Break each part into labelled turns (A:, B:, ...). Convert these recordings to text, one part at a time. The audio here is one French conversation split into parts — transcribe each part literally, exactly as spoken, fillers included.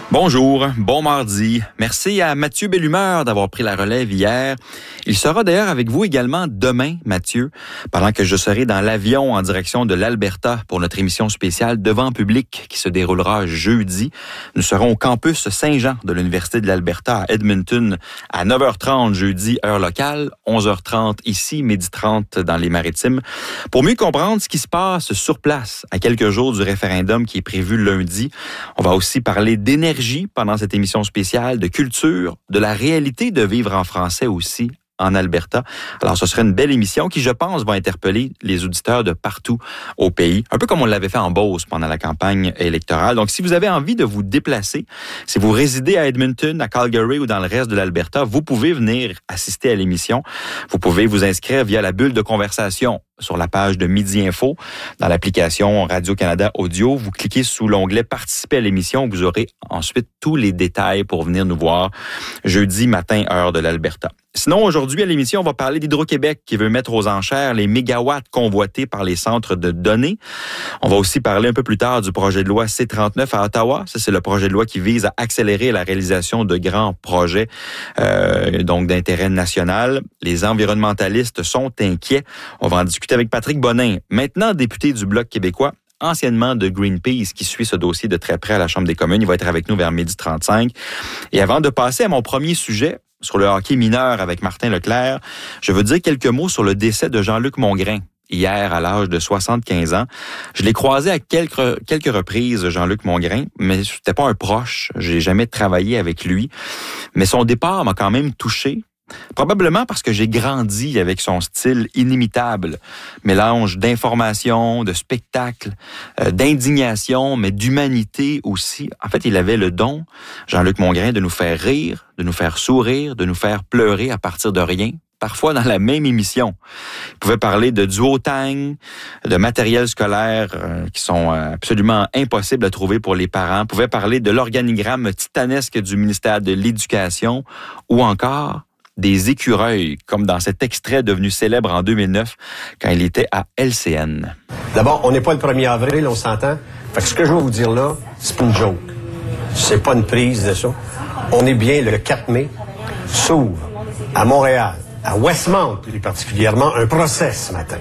A: Bonjour, bon mardi. Merci à Mathieu Bellumeur d'avoir pris la relève hier. Il sera d'ailleurs avec vous également demain, Mathieu, pendant que je serai dans l'avion en direction de l'Alberta pour notre émission spéciale Devant public qui se déroulera jeudi. Nous serons au campus Saint-Jean de l'Université de l'Alberta à Edmonton à neuf heures trente jeudi, heure locale, onze heures trente ici, midi trente dans les Maritimes, pour mieux comprendre ce qui se passe sur place à quelques jours du référendum qui est prévu lundi. On va aussi parler d'énergie pendant cette émission spéciale, de culture, de la réalité de vivre en français aussi en Alberta. Alors, ce serait une belle émission qui, je pense, va interpeller les auditeurs de partout au pays, un peu comme on l'avait fait en Beauce pendant la campagne électorale. Donc, si vous avez envie de vous déplacer, si vous résidez à Edmonton, à Calgary ou dans le reste de l'Alberta, vous pouvez venir assister à l'émission. Vous pouvez vous inscrire via la bulle de conversation sur la page de Midi Info, dans l'application Radio-Canada Audio. Vous cliquez sous l'onglet « Participer à l'émission ». Vous aurez ensuite tous les détails pour venir nous voir jeudi matin, heure de l'Alberta. Sinon, aujourd'hui, à l'émission, on va parler d'Hydro-Québec qui veut mettre aux enchères les mégawatts convoités par les centres de données. On va aussi parler un peu plus tard du projet de loi C trente-neuf à Ottawa. Ça, c'est le projet de loi qui vise à accélérer la réalisation de grands projets euh, donc d'intérêt national. Les environnementalistes sont inquiets. On va en discuter avec Patrick Bonin, maintenant député du Bloc québécois, anciennement de Greenpeace, qui suit ce dossier de très près à la Chambre des communes. Il va être avec nous vers midi trente-cinq. Et avant de passer à mon premier sujet, sur le hockey mineur avec Martin Leclerc, je veux dire quelques mots sur le décès de Jean-Luc Mongrain. Hier, à l'âge de soixante-quinze ans. Je l'ai croisé à quelques, quelques reprises, Jean-Luc Mongrain, mais c'était pas un proche. J'ai jamais travaillé avec lui. Mais son départ m'a quand même touché. Probablement parce que j'ai grandi avec son style inimitable, mélange d'information, de spectacle, euh, d'indignation, mais d'humanité aussi. En fait, il avait le don, Jean-Luc Mongrain, de nous faire rire, de nous faire sourire, de nous faire pleurer à partir de rien, parfois dans la même émission. Il pouvait parler de duotang, de matériel scolaire euh, qui sont euh, absolument impossibles à trouver pour les parents. Il pouvait parler de l'organigramme titanesque du ministère de l'Éducation ou encore des écureuils, comme dans cet extrait devenu célèbre en deux mille neuf, quand il était à L C N.
B: D'abord, on n'est pas le premier avril, on s'entend. Fait que ce que je vais vous dire là, c'est pas une joke. C'est pas une prise de ça. On est bien le quatre mai. S'ouvre à Montréal, à Westmount plus particulièrement, un procès ce matin.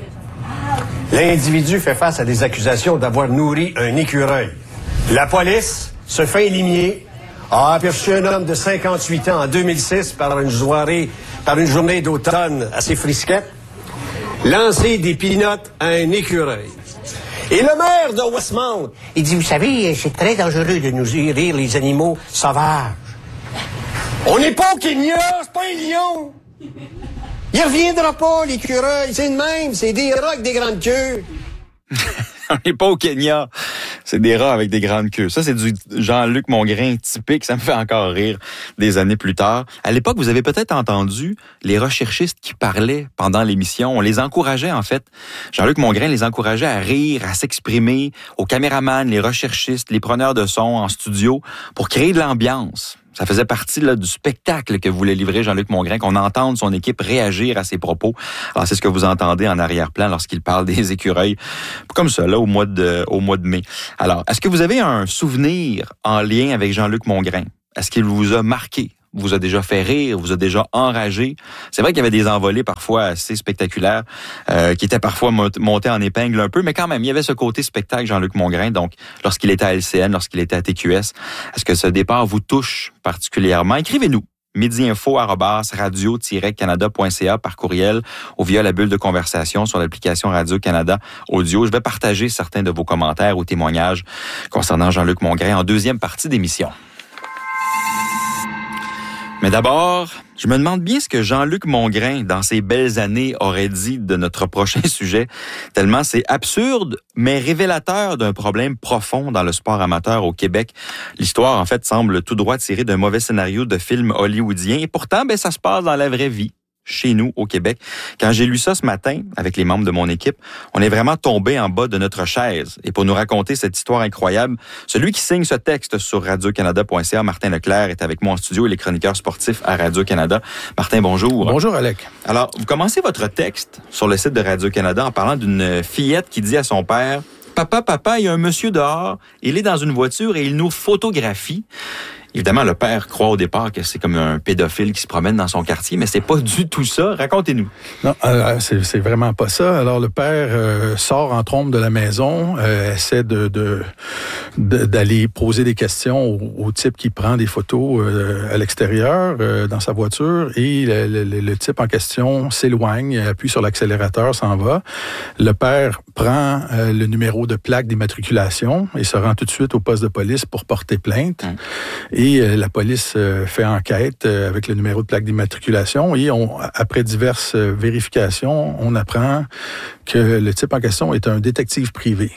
B: L'individu fait face à des accusations d'avoir nourri un écureuil. La police se fait éliminer. A aperçu un homme de cinquante-huit ans en deux mille six par une soirée, par une journée d'automne assez frisquette, lancer des pinottes à un écureuil. Et le maire de Westmount, il dit, vous savez, c'est très dangereux de nous nourrir les animaux sauvages. On n'est pas au Kenya, c'est pas un lion. Il reviendra pas, l'écureuil, c'est le même, c'est des rats avec des grandes queues.
A: On n'est pas au Kenya. C'est des rats avec des grandes queues. Ça, c'est du Jean-Luc Mongrain typique. Ça me fait encore rire des années plus tard. À l'époque, vous avez peut-être entendu les recherchistes qui parlaient pendant l'émission. On les encourageait, en fait. Jean-Luc Mongrain les encourageait à rire, à s'exprimer, aux caméramans, les recherchistes, les preneurs de son en studio pour créer de l'ambiance. Ça faisait partie là, du spectacle que voulait livrer Jean-Luc Mongrain, qu'on entende son équipe réagir à ses propos. Alors, c'est ce que vous entendez en arrière-plan lorsqu'il parle des écureuils, comme ça, là, au mois de, au mois de mai. Alors, est-ce que vous avez un souvenir en lien avec Jean-Luc Mongrain? Est-ce qu'il vous a marqué? Vous a déjà fait rire, vous a déjà enragé. C'est vrai qu'il y avait des envolées parfois assez spectaculaires, euh, qui étaient parfois montés en épingle un peu, mais quand même, il y avait ce côté spectacle Jean-Luc Mongrain. Donc, lorsqu'il était à L C N, lorsqu'il était à T Q S, est-ce que ce départ vous touche particulièrement? Écrivez-nous. midiinfo arobase radio tiret canada point c a par courriel ou via la bulle de conversation sur l'application Radio-Canada Audio. Je vais partager certains de vos commentaires ou témoignages concernant Jean-Luc Mongrain en deuxième partie d'émission. Mais d'abord, je me demande bien ce que Jean-Luc Mongrain, dans ses belles années, aurait dit de notre prochain sujet, tellement c'est absurde, mais révélateur d'un problème profond dans le sport amateur au Québec. L'histoire, en fait, semble tout droit tirée d'un mauvais scénario de film hollywoodien, et pourtant, ben, ça se passe dans la vraie vie. Chez nous, au Québec. Quand j'ai lu ça ce matin, avec les membres de mon équipe, on est vraiment tombé en bas de notre chaise. Et pour nous raconter cette histoire incroyable, celui qui signe ce texte sur radio canada point c a, Martin Leclerc, est avec moi en studio, il est chroniqueur sportif à Radio-Canada. Martin, bonjour.
C: Bonjour, Alec.
A: Alors, vous commencez votre texte sur le site de Radio-Canada en parlant d'une fillette qui dit à son père: « Papa, papa, il y a un monsieur dehors, il est dans une voiture et il nous photographie. » Évidemment, le père croit au départ que c'est comme un pédophile qui se promène dans son quartier, mais c'est pas du tout ça. Racontez-nous.
C: Non, euh, c'est, c'est vraiment pas ça. Alors, le père euh, sort en trompe de la maison, euh, essaie de, de, de d'aller poser des questions au, au type qui prend des photos euh, à l'extérieur euh, dans sa voiture, et le, le, le type en question s'éloigne, appuie sur l'accélérateur, s'en va. Le père prend euh, le numéro de plaque d'immatriculation et se rend tout de suite au poste de police pour porter plainte. Mmh. Et euh, la police euh, fait enquête euh, avec le numéro de plaque d'immatriculation, et on, après diverses euh, vérifications, on apprend que le type en question est un détective privé.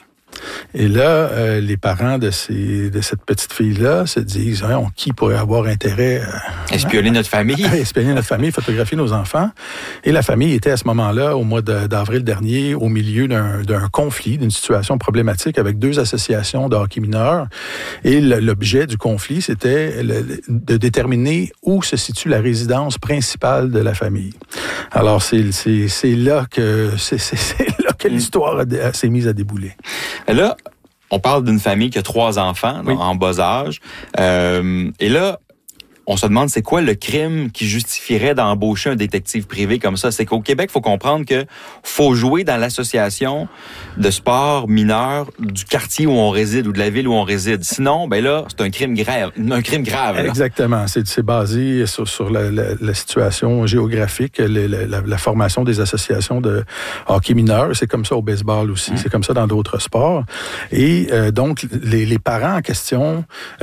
C: Et là, euh, les parents de, ces, de cette petite fille-là se disent hein, « Qui pourrait avoir intérêt à
A: espionner
C: hein,
A: notre famille?
C: À espionner notre famille, photographier nos enfants. » Et la famille était à ce moment-là, au mois de, d'avril dernier, au milieu d'un, d'un conflit, d'une situation problématique avec deux associations de hockey mineurs. Et le, l'objet du conflit, c'était le, de déterminer où se situe la résidence principale de la famille. Alors, c'est, c'est, c'est là que c'est, c'est, c'est là que l'histoire a, a, s'est mise à débouler.
A: Là, on parle d'une famille qui a trois enfants oui. en bas âge. Euh, et là, on se demande c'est quoi le crime qui justifierait d'embaucher un détective privé comme ça. C'est qu'au Québec, il faut comprendre que faut jouer dans l'association de sport mineur du quartier où on réside ou de la ville où on réside. Sinon, ben là, c'est un crime grave. Un crime grave. Là.
C: Exactement. C'est, c'est basé sur, sur la, la, la situation géographique, la, la, la formation des associations de hockey mineur. C'est comme ça au baseball aussi. Mmh. C'est comme ça dans d'autres sports. Et euh, donc, les, les parents en question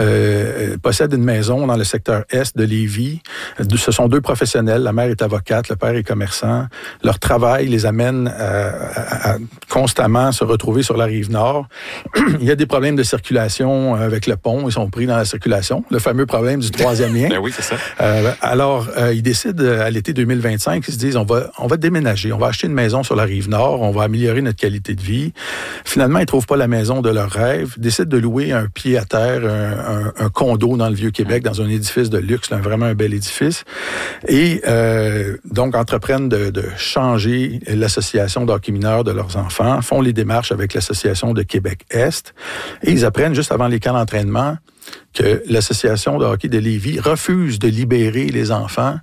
C: euh, possèdent une maison dans le secteur de Lévis. Ce sont deux professionnels. La mère est avocate, le père est commerçant. Leur travail les amène à, à, à constamment se retrouver sur la rive nord. Il y a des problèmes de circulation avec le pont. Ils sont pris dans la circulation. Le fameux problème du troisième lien.
A: Ben oui, c'est ça.
C: Euh, alors, euh, ils décident à l'été deux mille vingt-cinq, ils se disent, on va, on va déménager. On va acheter une maison sur la rive nord. On va améliorer notre qualité de vie. Finalement, ils trouvent pas la maison de leur rêve. Ils décident de louer un pied à terre, un, un, un condo dans le Vieux-Québec, dans un édifice de luxe, là, vraiment un bel édifice. Et euh, donc, entreprennent de, de changer l'association d'hockey mineur de leurs enfants, font les démarches avec l'association de Québec-Est, et ils apprennent juste avant les camps d'entraînement que l'association de hockey de Lévis refuse de libérer les enfants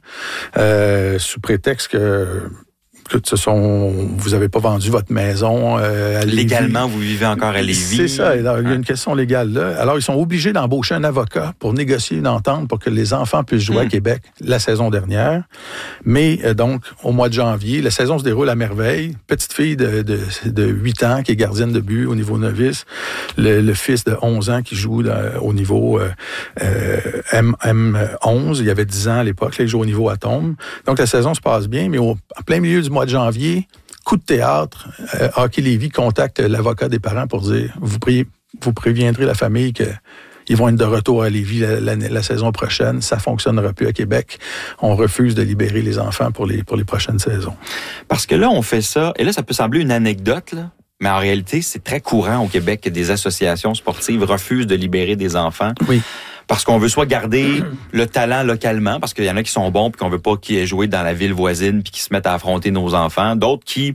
C: euh, sous prétexte que... Ce sont, vous n'avez pas vendu votre maison euh, à Lévis.
A: Légalement, vous vivez encore à Lévis.
C: C'est ça. Alors, il y a une question légale là. Alors, ils sont obligés d'embaucher un avocat pour négocier une entente pour que les enfants puissent jouer mmh. à Québec la saison dernière. Mais euh, donc, au mois de janvier, la saison se déroule à merveille. Petite fille de, de, de huit ans qui est gardienne de but au niveau novice. Le, le fils de onze ans qui joue dans, au niveau euh, euh, M, M onze. Il y avait dix ans à l'époque. Là, il joue au niveau Atome. Donc, la saison se passe bien, mais au, en plein milieu du mois de janvier, coup de théâtre, euh, Hockey Lévis contacte l'avocat des parents pour dire vous, priez, vous préviendrez la famille que ils vont être de retour à Lévis la, la, la saison prochaine. Ça fonctionnera plus à Québec. On refuse de libérer les enfants pour les, pour les prochaines saisons.
A: Parce que là, on fait ça, et là, ça peut sembler une anecdote, là, mais en réalité, c'est très courant au Québec que des associations sportives refusent de libérer des enfants.
C: Oui.
A: Parce qu'on veut soit garder le talent localement, parce qu'il y en a qui sont bons puis qu'on veut pas qu'ils aient joué dans la ville voisine puis qu'ils se mettent à affronter nos enfants. D'autres qui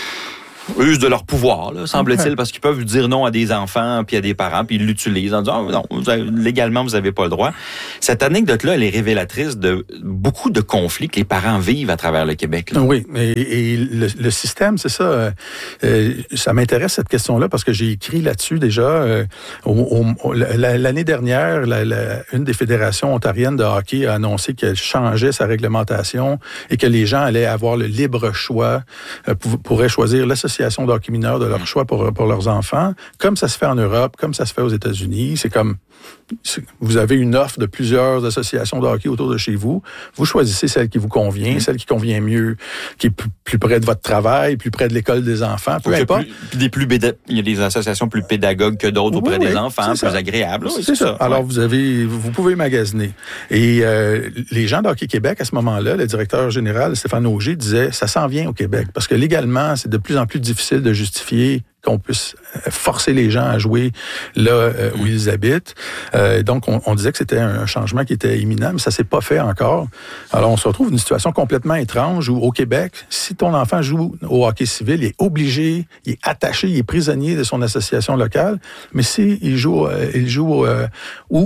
A: usent de leur pouvoir, là, semble-t-il, okay. parce qu'ils peuvent dire non à des enfants puis à des parents puis ils l'utilisent en disant oh, non, vous avez, légalement vous avez pas le droit. Cette anecdote-là, elle est révélatrice de beaucoup de conflits que les parents vivent à travers le Québec. Là.
C: Oui, et, et le, le système, c'est ça. Euh, ça m'intéresse cette question-là parce que j'ai écrit là-dessus déjà. Euh, au, au, l'année dernière, la, la, une des fédérations ontariennes de hockey a annoncé qu'elle changeait sa réglementation et que les gens allaient avoir le libre choix, euh, pour, pourraient choisir l'association de hockey mineur de leur choix pour, pour leurs enfants, comme ça se fait en Europe, comme ça se fait aux États-Unis. C'est comme, c'est, vous avez une offre de plusieurs associations de hockey autour de chez vous. Vous choisissez celle qui vous convient, mmh. celle qui convient mieux, qui est plus, plus près de votre travail, plus près de l'école des enfants, peu importe.
A: Plus, des plus béda- il y a des associations plus pédagogues que d'autres oui, auprès oui, des enfants, plus ça. agréables. Oui,
C: c'est,
A: c'est
C: ça. ça. Alors,
A: ouais.
C: vous avez, vous pouvez magasiner. Et euh, les gens de Hockey Québec, à ce moment-là, le directeur général, Stéphane Auger, disait, ça s'en vient au Québec. Parce que légalement, c'est de plus en plus difficile de justifier qu'on puisse forcer les gens à jouer là euh, où ils habitent. Euh, donc, on, on disait que c'était un changement qui était imminent, mais ça s'est pas fait encore. Alors, on se retrouve dans une situation complètement étrange où, au Québec, si ton enfant joue au hockey civil, il est obligé, il est attaché, il est prisonnier de son association locale, mais s'il joue, euh, il joue euh, où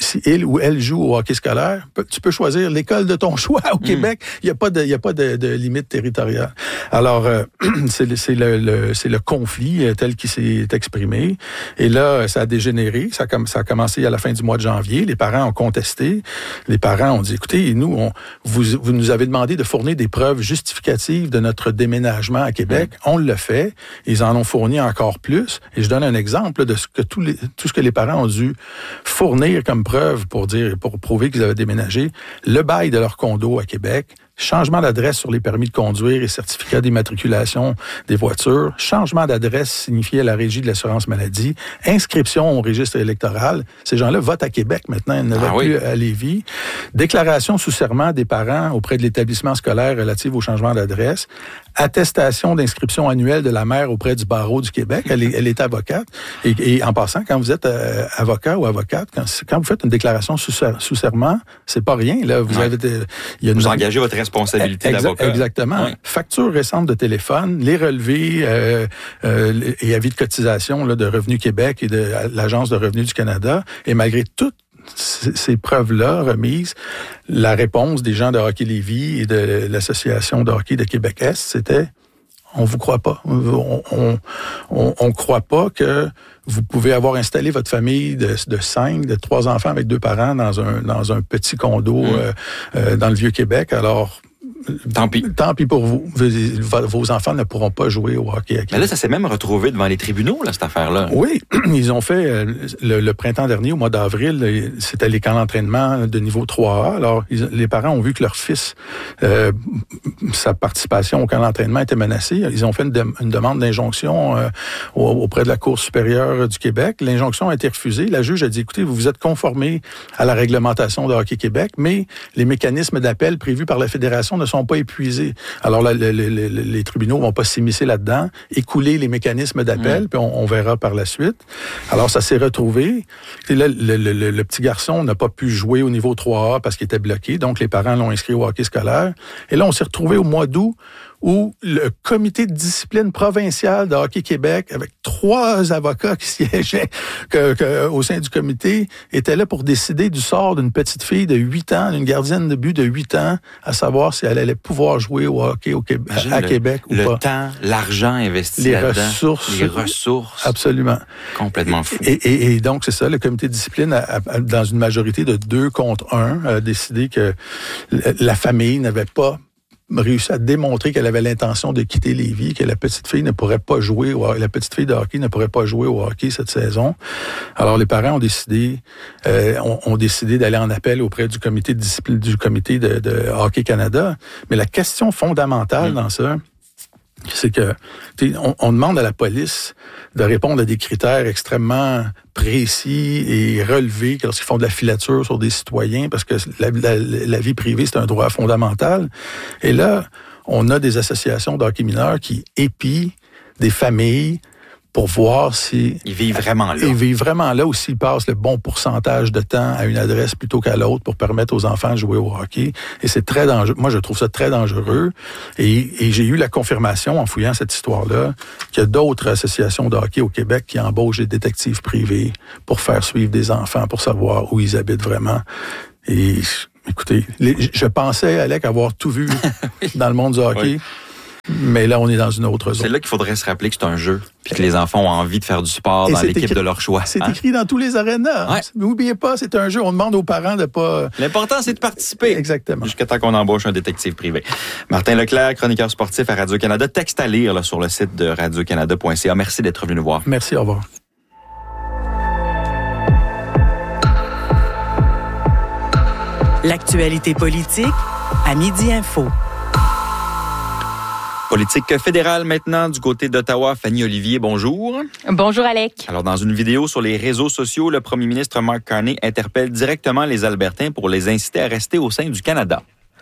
C: si il ou elle joue au hockey scolaire, tu peux choisir l'école de ton choix au mmh. Québec. Il n'y a pas de, il y a pas de, de limite territoriale. Alors, euh, c'est, c'est, le, le, c'est le conflit tel qu'il s'est exprimé. Et là, ça a dégénéré. Ça a, ça a commencé à la fin du mois de janvier. Les parents ont contesté. Les parents ont dit, écoutez, nous, on, vous, vous nous avez demandé de fournir des preuves justificatives de notre déménagement à Québec. Mmh. On l'a fait. Ils en ont fourni encore plus. Et je donne un exemple de ce que tous les, tout ce que les parents ont dû fournir comme preuve pour dire, pour prouver qu'ils avaient déménagé. Le bail de leur condo à Québec, changement d'adresse sur les permis de conduire et certificats d'immatriculation des voitures, changement d'adresse signifié à la Régie de l'assurance maladie, inscription au registre électoral. Ces gens-là votent à Québec maintenant, ils ne votent ah oui. plus à Lévis. Déclaration sous serment des parents auprès de l'établissement scolaire relative au changement d'adresse. Attestation d'inscription annuelle de la mère auprès du barreau du Québec. Elle est, elle est avocate. Et, et en passant, quand vous êtes euh, avocat ou avocate, quand, quand vous faites une déclaration sous, sous serment, c'est pas rien. Là, vous
A: ouais.
C: avez, il y a une,
A: vous engagez votre responsabilité
C: exa-
A: d'avocat.
C: Exactement. Oui. Facture récente de téléphone, les relevés euh, euh, et avis de cotisation là, de Revenu Québec et de l'Agence de revenus du Canada. Et malgré tout, ces preuves-là remises, la réponse des gens de Hockey Lévis et de l'Association de hockey de Québec-Est, c'était « on vous croit pas. On on, on, on croit pas que vous pouvez avoir installé votre famille de, de cinq, de trois enfants avec deux parents dans un, dans un petit condo mmh. euh, euh, dans le Vieux-Québec. Alors,
A: Tant pis.
C: Tant pis pour vous. Vos enfants ne pourront pas jouer au hockey à Québec.
A: Mais là, ça s'est même retrouvé devant les tribunaux, là, cette affaire-là.
C: Oui, ils ont fait le, le printemps dernier, au mois d'avril, c'était les camps d'entraînement de niveau trois A. Alors, ils, les parents ont vu que leur fils, euh, sa participation au camp d'entraînement était menacée. Ils ont fait une, de, une demande d'injonction euh, auprès de la Cour supérieure du Québec. L'injonction a été refusée. La juge a dit, écoutez, vous vous êtes conformés à la réglementation de Hockey Québec, mais les mécanismes d'appel prévus par la Fédération ne sont pas épuisés. Alors, là, le, le, le, les tribunaux vont pas s'immiscer là-dedans, écouler les mécanismes d'appel, mmh. puis on, on verra par la suite. Alors, ça s'est retrouvé. Et là, le, le, le, le petit garçon n'a pas pu jouer au niveau trois A parce qu'il était bloqué, donc les parents l'ont inscrit au hockey scolaire. Et là, on s'est retrouvé au mois d'août où le comité de discipline provincial de Hockey Québec, avec trois avocats qui siégeaient que, que, au sein du comité, était là pour décider du sort d'une petite fille de huit ans, d'une gardienne de but de huit ans, à savoir si elle allait pouvoir jouer au hockey au Québec, à
A: le,
C: Québec ou
A: le
C: pas.
A: Le temps, l'argent investi
C: les
A: là-dedans.
C: ressources.
A: Les ressources.
C: Absolument.
A: Complètement fou.
C: Et, et, et donc, c'est ça, le comité de discipline, a, a, dans une majorité de deux contre un, a décidé que la famille n'avait pas réussi à démontrer qu'elle avait l'intention de quitter Lévis, que la petite fille ne pourrait pas jouer, au, la petite fille de hockey ne pourrait pas jouer au hockey cette saison. Alors les parents ont décidé, euh, ont, ont décidé d'aller en appel auprès du comité de discipline, du comité de, de Hockey Canada. Mais la question fondamentale mmh. dans ça, c'est que on, on demande à la police de répondre à des critères extrêmement précis et relevés lorsqu'ils font de la filature sur des citoyens, parce que la, la, la vie privée, c'est un droit fondamental. Et là, on a des associations de hockey mineurs qui épient des familles pour voir si...
A: Ils vivent vraiment là.
C: Ils vivent vraiment là, ou s'ils passent le bon pourcentage de temps à une adresse plutôt qu'à l'autre pour permettre aux enfants de jouer au hockey. Et c'est très dangereux. Moi, je trouve ça très dangereux. Et, et j'ai eu la confirmation, en fouillant cette histoire-là, qu'il y a d'autres associations de hockey au Québec qui embauchent des détectives privés pour faire suivre des enfants, pour savoir où ils habitent vraiment. Et écoutez, les, je pensais, Alec, avoir tout vu dans le monde du hockey. Oui. Mais là, on est dans une autre zone.
A: C'est là qu'il faudrait se rappeler que c'est un jeu, puis que les enfants ont envie de faire du sport et dans l'équipe écrit, de leur choix.
C: C'est
A: hein?
C: écrit dans tous les arénas. Ouais. N'oubliez pas, c'est un jeu. On demande aux parents de pas...
A: L'important, c'est de participer.
C: Exactement.
A: Jusqu'à temps qu'on embauche un détective privé. Martin Leclerc, chroniqueur sportif à Radio-Canada. Texte à lire là, sur le site de radio canada point c a. Merci d'être venu nous voir.
C: Merci, au revoir.
D: L'actualité politique à Midi Info.
A: Politique fédérale maintenant du côté d'Ottawa. Fanny Olivier, bonjour.
E: Bonjour Alec.
A: Alors dans une vidéo sur les réseaux sociaux, le premier ministre Mark Carney interpelle directement les Albertains pour les inciter à rester au sein du Canada.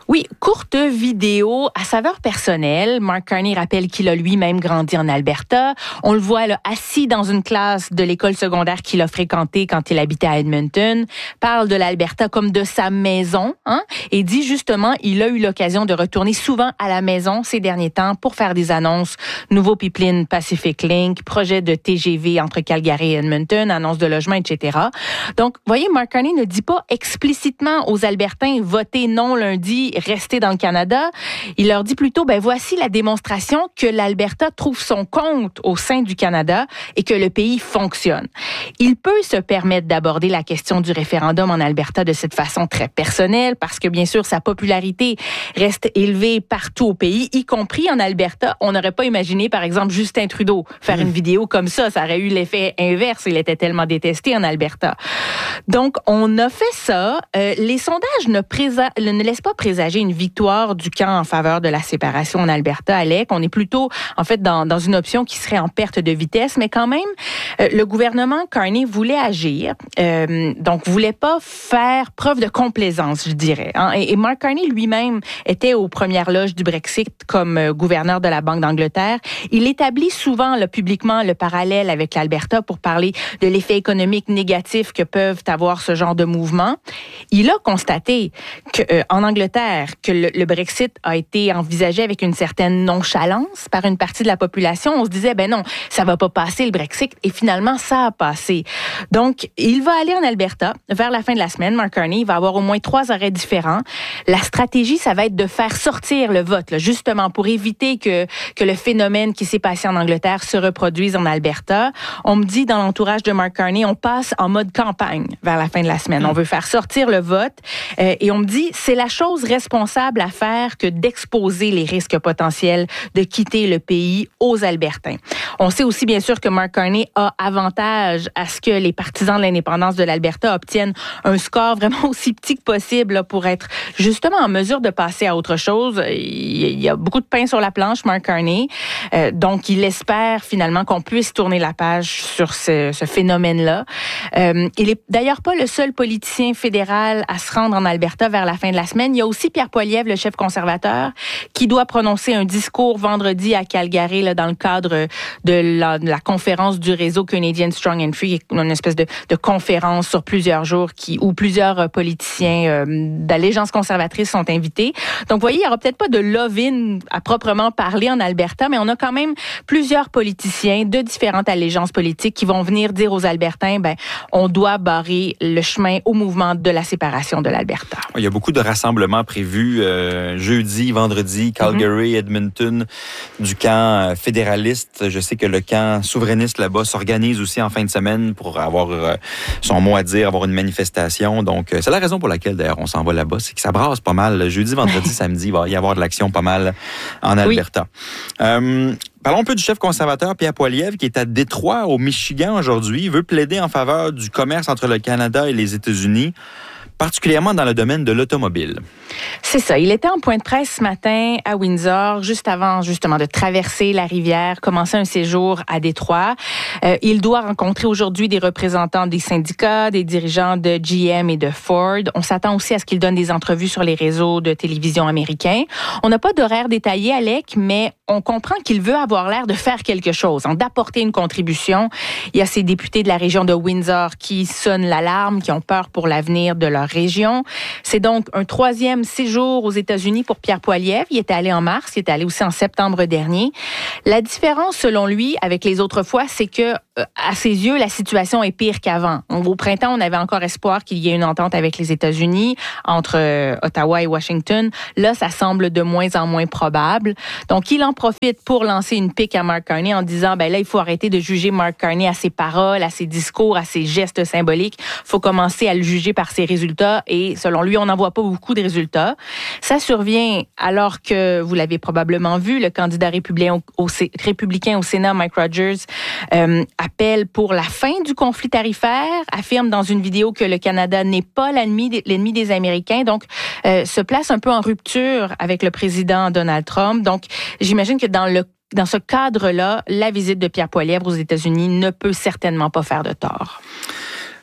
E: Oui, courte vidéo à saveur personnelle. Mark Carney rappelle qu'il a lui-même grandi en Alberta. On le voit là, assis dans une classe de l'école secondaire qu'il a fréquentée quand il habitait à Edmonton. Parle de l'Alberta comme de sa maison, hein, et dit justement il a eu l'occasion de retourner souvent à la maison ces derniers temps pour faire des annonces. Nouveau pipeline Pacific Link, projet de T G V entre Calgary et Edmonton, annonce de logement, et cetera. Donc, voyez, Mark Carney ne dit pas explicitement aux Albertains votez non lundi, restez dans le Canada. Il leur dit plutôt, ben voici la démonstration que l'Alberta trouve son compte au sein du Canada et que le pays fonctionne. Il peut se permettre d'aborder la question du référendum en Alberta de cette façon très personnelle parce que bien sûr sa popularité reste élevée partout au pays, y compris en Alberta. On n'aurait pas imaginé par exemple Justin Trudeau faire mmh. une vidéo comme ça, ça aurait eu l'effet inverse, il était tellement détesté en Alberta. Donc on a fait ça, euh, les sondages ne, présa- ne laissent pas présager une victoire du camp en faveur de la séparation en Alberta, Alec. On est plutôt, en fait, dans, dans une option qui serait en perte de vitesse, mais quand même, euh, le gouvernement Carney voulait agir, euh, donc voulait pas faire preuve de complaisance, je dirais. Hein. Et, et Mark Carney lui-même était aux premières loges du Brexit comme euh, gouverneur de la Banque d'Angleterre. Il établit souvent là, publiquement le parallèle avec l'Alberta pour parler de l'effet économique négatif que peuvent avoir ce genre de mouvement. Il a constaté que, euh, en Angleterre, que le, le Brexit a été envisagé avec une certaine nonchalance par une partie de la population. On se disait, ben non, ça va pas passer le Brexit. Et finalement, ça a passé. Donc, il va aller en Alberta vers la fin de la semaine. Mark Carney, il va avoir au moins trois arrêts différents. La stratégie, ça va être de faire sortir le vote, là, justement pour éviter que, que le phénomène qui s'est passé en Angleterre se reproduise en Alberta. On me dit dans l'entourage de Mark Carney, on passe en mode campagne vers la fin de la semaine. On veut faire sortir le vote. Euh, et on me dit, c'est la chose responsable à faire que d'exposer les risques potentiels de quitter le pays aux Albertains. On sait aussi, bien sûr, que Mark Carney a avantage à ce que les partisans de l'indépendance de l'Alberta obtiennent un score vraiment aussi petit que possible là, pour être justement en mesure de passer à autre chose. Il y a beaucoup de pain sur la planche, Mark Carney. Euh, donc, il espère finalement qu'on puisse tourner la page sur ce, ce phénomène-là. Euh, il est d'ailleurs pas le seul politicien fédéral à se rendre en Alberta vers la fin de la semaine. Il y a aussi Pierre Poilievre, le chef conservateur, qui doit prononcer un discours vendredi à Calgary là, dans le cadre de la, de la conférence du réseau Canadian Strong and Free, une espèce de, de conférence sur plusieurs jours qui, où plusieurs politiciens euh, d'allégeance conservatrice sont invités. Donc, vous voyez, il n'y aura peut-être pas de love-in à proprement parler en Alberta, mais on a quand même plusieurs politiciens de différentes allégeances politiques qui vont venir dire aux Albertains, ben, on doit barrer le chemin au mouvement de la séparation de l'Alberta.
A: Il y a beaucoup de rassemblements prévus euh, jeudi, vendredi, Calgary, mm-hmm. Edmonton, du camp fédéraliste. Je sais que le camp souverainiste là-bas s'organise aussi en fin de semaine pour avoir euh, son mot à dire, avoir une manifestation. Donc, euh, c'est la raison pour laquelle, d'ailleurs, on s'en va là-bas. C'est que ça brasse pas mal. Jeudi, vendredi, samedi, il va y avoir de l'action pas mal en Alberta. Oui. Euh, Parlons un peu du chef conservateur Pierre Poilievre qui est à Détroit, au Michigan aujourd'hui. Il veut plaider en faveur du commerce entre le Canada et les États-Unis, particulièrement dans le domaine de l'automobile.
E: C'est ça. Il était en point de presse ce matin à Windsor, juste avant justement de traverser la rivière, commencer un séjour à Détroit. Euh, il doit rencontrer aujourd'hui des représentants des syndicats, des dirigeants de G M et de Ford. On s'attend aussi à ce qu'il donne des entrevues sur les réseaux de télévision américains. On n'a pas d'horaire détaillé, Alec, mais on comprend qu'il veut avoir l'air de faire quelque chose, hein, d'apporter une contribution. Il y a ces députés de la région de Windsor qui sonnent l'alarme, qui ont peur pour l'avenir de leur région. C'est donc un troisième séjour aux États-Unis pour Pierre Poilievre. Il était allé en mars, il était allé aussi en septembre dernier. La différence, selon lui, avec les autres fois, c'est que, à ses yeux, la situation est pire qu'avant. Au printemps, on avait encore espoir qu'il y ait une entente avec les États-Unis, entre euh, Ottawa et Washington. Là, ça semble de moins en moins probable. Donc, il en profite pour lancer une pique à Mark Carney en disant, ben là, il faut arrêter de juger Mark Carney à ses paroles, à ses discours, à ses gestes symboliques. Il faut commencer à le juger par ses résultats. Et selon lui, on n'en voit pas beaucoup de résultats. Ça survient alors que, vous l'avez probablement vu, le candidat républicain au, au, républicain au Sénat, Mike Rogers, euh, appelle pour la fin du conflit tarifaire, affirme dans une vidéo que le Canada n'est pas l'ennemi, l'ennemi des Américains, donc euh, se place un peu en rupture avec le président Donald Trump. Donc, j'imagine que dans le Dans ce cadre-là, la visite de Pierre Poilievre aux États-Unis ne peut certainement pas faire de tort.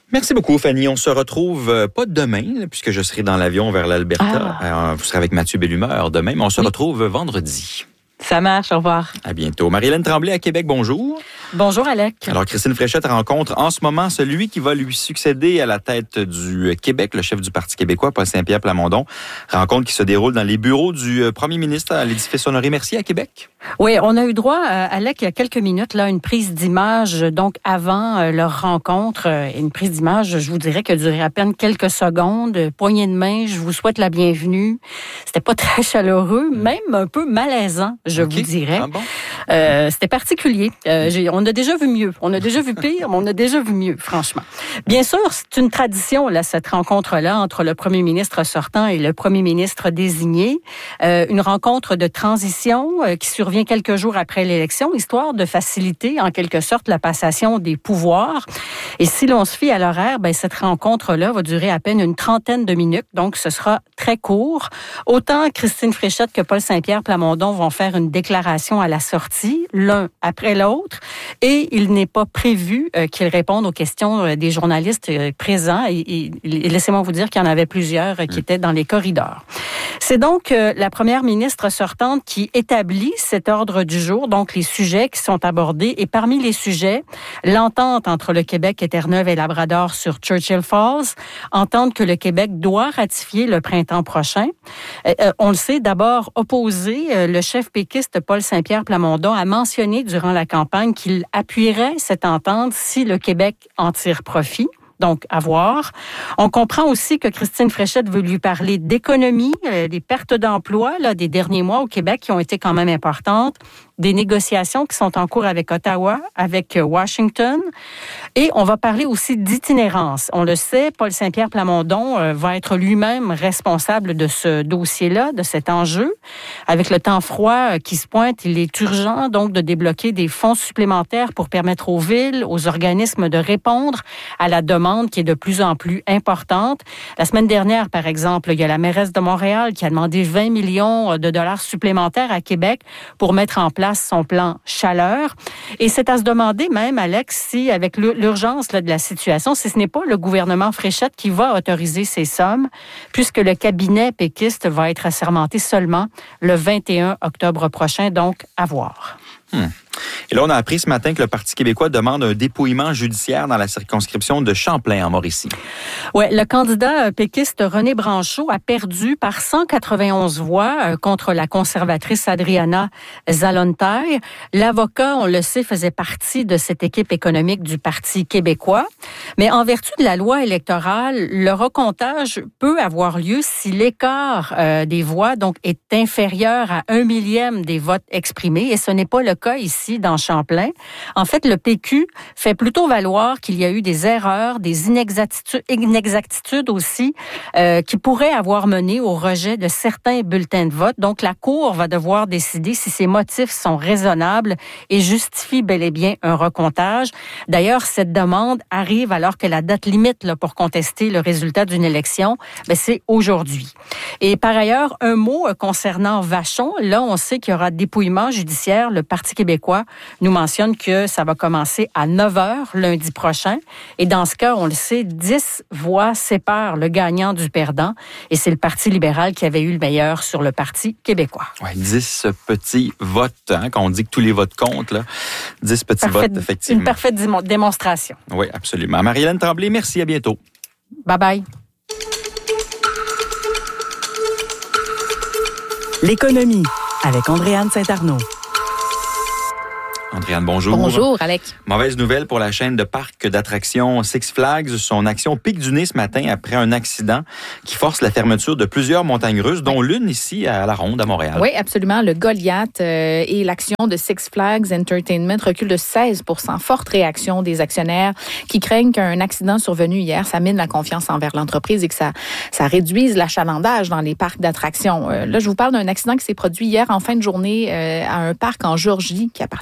A: Merci beaucoup, Fanny. On se retrouve euh, pas demain, puisque je serai dans l'avion vers l'Alberta.
E: Ah.
A: Euh, vous serez avec Mathieu Bellumeur demain, mais on se
E: oui.
A: retrouve vendredi.
E: Ça marche, au revoir.
A: À bientôt. Marie-Hélène Tremblay à Québec, bonjour.
F: Bonjour, Alec.
A: Alors, Christine Fréchette rencontre en ce moment celui qui va lui succéder à la tête du Québec, le chef du Parti québécois, Paul Saint-Pierre Plamondon. Rencontre qui se déroule dans les bureaux du premier ministre à l'édifice Honoré-Mercier à Québec.
F: Oui, on a eu droit, Alec, il y a quelques minutes, là, une prise d'image, donc avant euh, leur rencontre. Euh, une prise d'image, je vous dirais, qui a duré à peine quelques secondes. Poignée de main, je vous souhaite la bienvenue. C'était pas très chaleureux, même un peu malaisant, je okay. vous dirais.
A: Ah bon?
F: Euh, c'était particulier. Euh, j'ai, on a déjà vu mieux. On a déjà vu pire, mais on a déjà vu mieux, franchement. Bien sûr, c'est une tradition, là, cette rencontre-là, entre le premier ministre sortant et le premier ministre désigné. Euh, une rencontre de transition euh, qui survient quelques jours après l'élection, histoire de faciliter, en quelque sorte, la passation des pouvoirs. Et si l'on se fie à l'horaire, ben, cette rencontre-là va durer à peine une trentaine de minutes, donc ce sera très court. Autant Christine Fréchette que Paul Saint-Pierre Plamondon vont faire une déclaration à la sortie, l'un après l'autre, et il n'est pas prévu euh, qu'ils répondent aux questions euh, des journalistes euh, présents. Et, et, et laissez-moi vous dire qu'il y en avait plusieurs euh, qui étaient dans les corridors. C'est donc euh, la première ministre sortante qui établit cet ordre du jour, donc les sujets qui sont abordés. Et parmi les sujets, l'entente entre le Québec et Terre-Neuve et Labrador sur Churchill Falls, entente que le Québec doit ratifier le printemps prochain. Euh, euh, on le sait, d'abord opposé, euh, le chef péquiste Paul Saint-Pierre Plamondon a mentionné durant la campagne qu'il appuierait cette entente si le Québec en tire profit. Donc, à voir. On comprend aussi que Christine Fréchette veut lui parler d'économie, euh, des pertes d'emplois là, des derniers mois au Québec qui ont été quand même importantes, des négociations qui sont en cours avec Ottawa, avec Washington. Et on va parler aussi d'itinérance. On le sait, Paul Saint-Pierre Plamondon euh, va être lui-même responsable de ce dossier-là, de cet enjeu. Avec le temps froid euh, qui se pointe, il est urgent donc de débloquer des fonds supplémentaires pour permettre aux villes, aux organismes de répondre à la demande qui est de plus en plus importante. La semaine dernière, par exemple, il y a la mairesse de Montréal qui a demandé vingt millions de dollars supplémentaires à Québec pour mettre en place son plan chaleur. Et c'est à se demander même, Alex, si avec l'urgence là, de la situation, si ce n'est pas le gouvernement Fréchette qui va autoriser ces sommes, puisque le cabinet péquiste va être assermenté seulement le vingt et un octobre prochain, donc à voir.
A: Hmm. Et là, on a appris ce matin que le Parti québécois demande un dépouillement judiciaire dans la circonscription de Champlain, en Mauricie.
F: Oui, le candidat péquiste René Branchot a perdu par cent quatre-vingt-onze voix contre la conservatrice Adriana Zalontaille. L'avocat, on le sait, faisait partie de cette équipe économique du Parti québécois. Mais en vertu de la loi électorale, le recomptage peut avoir lieu si l'écart euh, des voix donc est inférieur à un millième des votes exprimés. Et ce n'est pas le cas ici dans Champlain. En fait, le P Q fait plutôt valoir qu'il y a eu des erreurs, des inexactitudes, inexactitudes aussi, euh, qui pourraient avoir mené au rejet de certains bulletins de vote. Donc, la Cour va devoir décider si ces motifs sont raisonnables et justifient bel et bien un recomptage. D'ailleurs, cette demande arrive alors que la date limite là, pour contester le résultat d'une élection, ben, c'est aujourd'hui. Et par ailleurs, un mot concernant Vachon. Là, on sait qu'il y aura dépouillement judiciaire. Le Parti québécois nous mentionne que ça va commencer à neuf heures lundi prochain. Et dans ce cas, on le sait, dix voix séparent le gagnant du perdant. Et c'est le Parti libéral qui avait eu le meilleur sur le Parti québécois.
A: Oui, dix petits votes, hein, quand on dit que tous les votes comptent, là. dix petits
F: Parfaite,
A: votes, effectivement.
F: Une parfaite démonstration.
A: Oui, absolument. Marie-Hélène Tremblay, merci, à bientôt.
F: Bye-bye.
D: L'économie avec Andréane Saint-Arnaud.
A: Andréane, bonjour.
E: Bonjour, Alec.
A: Mauvaise nouvelle pour la chaîne de parcs d'attractions Six Flags. Son action pique du nez ce matin après un accident qui force la fermeture de plusieurs montagnes russes, dont l'une ici à La Ronde, à Montréal.
G: Oui, absolument. Le Goliath euh, et l'action de Six Flags Entertainment recule de seize pour cent. Forte réaction des actionnaires qui craignent qu'un accident survenu hier, ça mine la confiance envers l'entreprise et que ça, ça réduise l'achalandage dans les parcs d'attractions. Euh, là, je vous parle d'un accident qui s'est produit hier en fin de journée euh, à un parc en Géorgie qui appartient à Six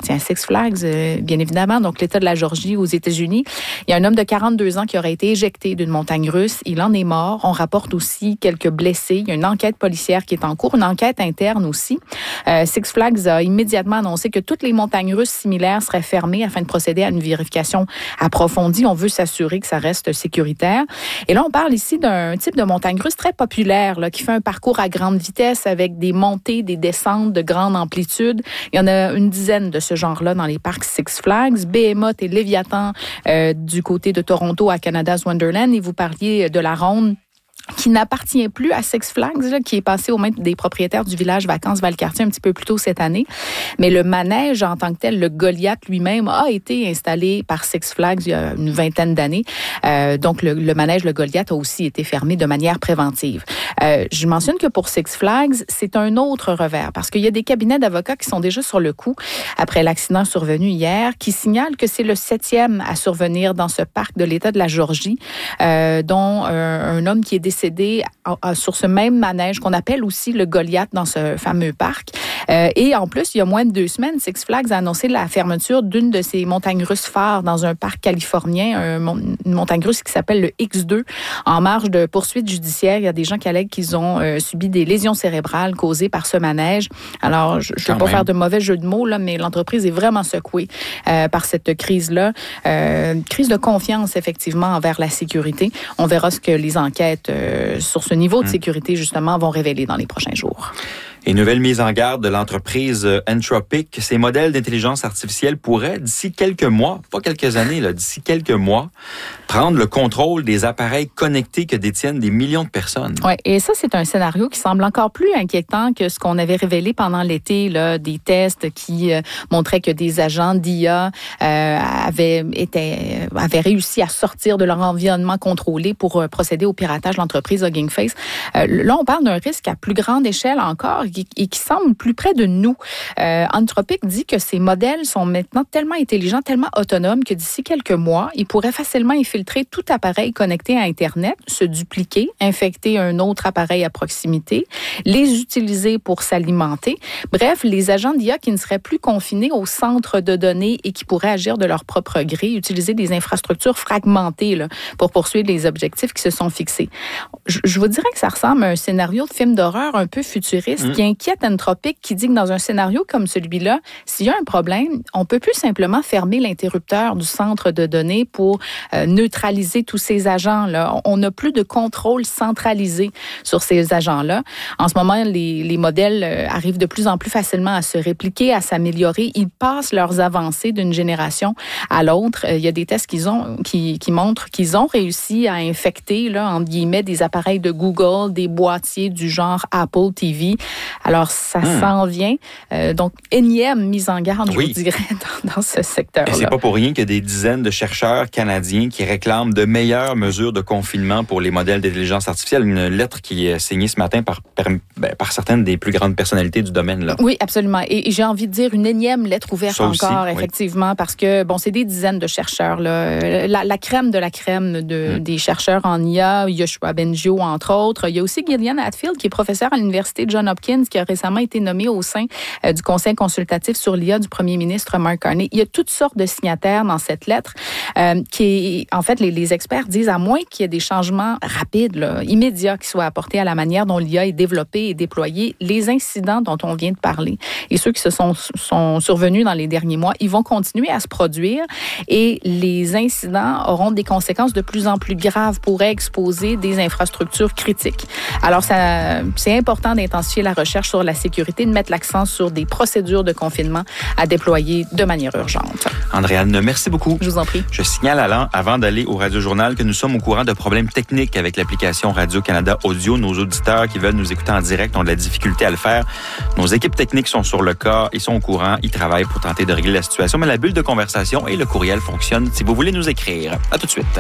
G: Six Flags, euh, bien évidemment, donc l'État de la Géorgie aux États-Unis. Il y a un homme de quarante-deux ans qui aurait été éjecté d'une montagne russe. Il en est mort. On rapporte aussi quelques blessés. Il y a une enquête policière qui est en cours, une enquête interne aussi. Euh, Six Flags a immédiatement annoncé que toutes les montagnes russes similaires seraient fermées afin de procéder à une vérification approfondie. On veut s'assurer que ça reste sécuritaire. Et là, on parle ici d'un type de montagne russe très populaire là, qui fait un parcours à grande vitesse avec des montées, des descentes de grande amplitude. Il y en a une dizaine de ce genre-là dans les parcs Six Flags. Behemoth et Léviathan euh, du côté de Toronto à Canada's Wonderland. Et vous parliez de la Ronde, qui n'appartient plus à Six Flags, là, qui est passé aux mains des propriétaires du village Vacances Valcartier un petit peu plus tôt cette année. Mais le manège en tant que tel, le Goliath lui-même, a été installé par Six Flags il y a une vingtaine d'années. Euh, donc, le, le manège, le Goliath, a aussi été fermé de manière préventive. Euh, je mentionne que pour Six Flags, c'est un autre revers, parce qu'il y a des cabinets d'avocats qui sont déjà sur le coup après l'accident survenu hier, qui signalent que c'est le septième à survenir dans ce parc de l'État de la Géorgie, euh, dont euh, un homme qui est décédé décédé sur ce même manège qu'on appelle aussi le Goliath dans ce fameux parc. Euh, et en plus, il y a moins de deux semaines, Six Flags a annoncé la fermeture d'une de ces montagnes russes phares dans un parc californien, un, une montagne russe qui s'appelle le X deux. En marge de poursuites judiciaires, il y a des gens qui allèguent qu'ils ont euh, subi des lésions cérébrales causées par ce manège. Alors, je ne veux pas faire de mauvais jeu de mots, là, mais l'entreprise est vraiment secouée euh, par cette crise-là. Euh, crise de confiance, effectivement, envers la sécurité. On verra ce que les enquêtes euh, sur ce niveau de sécurité, justement, vont révéler dans les prochains jours.
A: Et nouvelle mise en garde de l'entreprise Anthropic. Ces modèles d'intelligence artificielle pourraient, d'ici quelques mois, pas quelques années, là, d'ici quelques mois, prendre le contrôle des appareils connectés que détiennent des millions de personnes.
G: Oui, et ça, c'est un scénario qui semble encore plus inquiétant que ce qu'on avait révélé pendant l'été, là, des tests qui euh, montraient que des agents d'I A euh, avaient, été, avaient réussi à sortir de leur environnement contrôlé pour euh, procéder au piratage de l'entreprise Hugging Face. Euh, là, on parle d'un risque à plus grande échelle encore et qui semble plus près de nous. Euh, Anthropic dit que ces modèles sont maintenant tellement intelligents, tellement autonomes que d'ici quelques mois, ils pourraient facilement infiltrer tout appareil connecté à Internet, se dupliquer, infecter un autre appareil à proximité, les utiliser pour s'alimenter. Bref, les agents d'I A qui ne seraient plus confinés au centre de données et qui pourraient agir de leur propre gré, utiliser des infrastructures fragmentées là, pour poursuivre les objectifs qui se sont fixés. Je, je vous dirais que ça ressemble à un scénario de film d'horreur un peu futuriste mmh. qui inquiète Anthropic, qui dit que dans un scénario comme celui-là, s'il y a un problème, on peut plus simplement fermer l'interrupteur du centre de données pour euh, neutraliser tous ces agents-là. On n'a plus de contrôle centralisé sur ces agents-là. En ce moment, les, les modèles euh, arrivent de plus en plus facilement à se répliquer, à s'améliorer. Ils passent leurs avancées d'une génération à l'autre. Euh, il y a des tests qu'ils ont, qui, qui montrent qu'ils ont réussi à infecter, là, entre guillemets, des appareils de Google, des boîtiers du genre Apple T V. Alors, ça hmm. s'en vient. Euh, donc, énième mise en garde, oui. je vous dirais, dans, dans ce secteur-là.
A: Et c'est pas pour rien qu'il y a des dizaines de chercheurs canadiens qui réclament de meilleures mesures de confinement pour les modèles d'intelligence artificielle. Une lettre qui est signée ce matin par, par, ben, par certaines des plus grandes personnalités du domaine. Là.
G: Oui, absolument. Et, et j'ai envie de dire une énième lettre ouverte ça encore, aussi, effectivement, oui. parce que, bon, c'est des dizaines de chercheurs. Là. La, la crème de la crème de, hmm. des chercheurs en I A, Yoshua Bengio, entre autres. Il y a aussi Gillian Hatfield, qui est professeur à l'Université Johns Hopkins, qui a récemment été nommé au sein euh, du Conseil consultatif sur l'I A du premier ministre Mark Carney. Il y a toutes sortes de signataires dans cette lettre euh, qui, en fait, les, les experts disent, à moins qu'il y ait des changements rapides, là, immédiats, qui soient apportés à la manière dont l'I A est développée et déployée, les incidents dont on vient de parler et ceux qui se sont, sont survenus dans les derniers mois, ils vont continuer à se produire et les incidents auront des conséquences de plus en plus graves, pourraient exposer des infrastructures critiques. Alors, ça, c'est important d'intensifier la recherche sur la sécurité, de mettre l'accent sur des procédures de confinement à déployer de manière urgente.
A: Andréane, merci beaucoup.
G: Je vous en prie.
A: Je signale Alain, avant d'aller au Radio-Journal, que nous sommes au courant de problèmes techniques avec l'application Radio-Canada Audio. Nos auditeurs qui veulent nous écouter en direct ont de la difficulté à le faire. Nos équipes techniques sont sur le cas, ils sont au courant, ils travaillent pour tenter de régler la situation, mais la bulle de conversation et le courriel fonctionnent si vous voulez nous écrire. À tout de suite.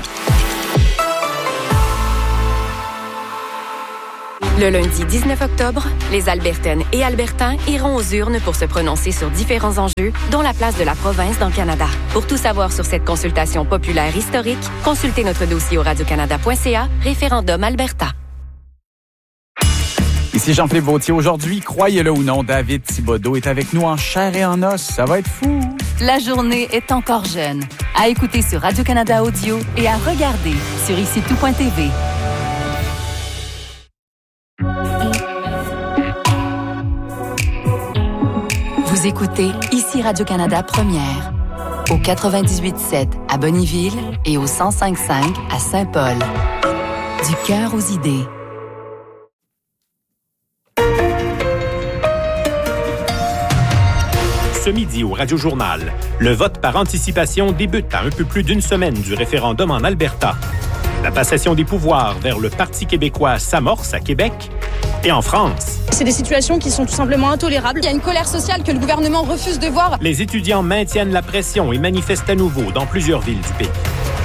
H: Le lundi dix-neuf octobre, les Albertaines et Albertains iront aux urnes pour se prononcer sur différents enjeux, dont la place de la province dans le Canada. Pour tout savoir sur cette consultation populaire historique, consultez notre dossier au radiocanada point c a, référendum Alberta.
I: Ici Jean-Philippe Vautier. Aujourd'hui, croyez-le ou non, David Thibodeau est avec nous en chair et en os. Ça va être fou! La journée est encore jeune. À écouter sur Radio-Canada Audio et à regarder sur ici tout point t v. Vous écoutez ici Radio-Canada Première, au quatre-vingt-dix-huit sept à Bonnyville et au cent cinq cinq à Saint-Paul. Du cœur aux idées.
J: Ce midi au Radio-Journal, le vote par anticipation débute à un peu plus d'une semaine du référendum en Alberta. La passation des pouvoirs vers le Parti québécois s'amorce à Québec et en France.
K: C'est des situations qui sont tout simplement intolérables. Il y a une colère sociale que le gouvernement refuse de voir.
J: Les étudiants maintiennent la pression et manifestent à nouveau dans plusieurs villes du pays.